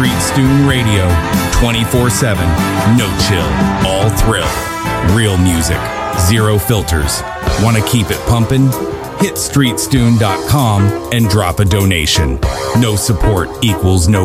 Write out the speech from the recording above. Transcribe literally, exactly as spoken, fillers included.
Street Stoon Radio, twenty-four seven, no chill, all thrill. Real music, zero filters. Want to keep it pumping? Hit street stoon dot com and drop a donation. No support equals no